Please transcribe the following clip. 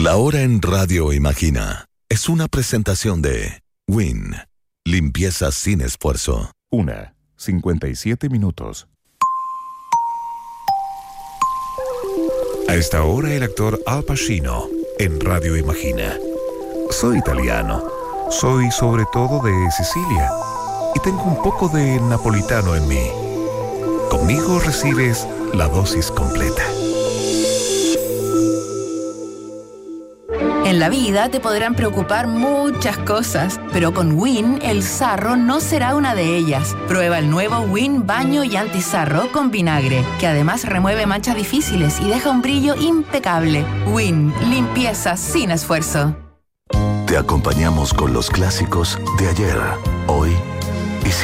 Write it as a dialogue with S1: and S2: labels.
S1: La hora en Radio Imagina es una presentación de Win, limpieza sin esfuerzo.
S2: 1:57 minutos. A esta hora el actor Al Pacino en Radio Imagina. Soy italiano, soy sobre todo de Sicilia y tengo un poco de napolitano en mí. Conmigo recibes la dosis completa.
S3: En la vida te podrán preocupar muchas cosas, pero con Win el sarro no será una de ellas. Prueba el nuevo Win Baño y Antisarro con vinagre, que además remueve manchas difíciles y deja un brillo impecable. Win, limpieza sin esfuerzo.
S1: Te acompañamos con los clásicos de ayer, hoy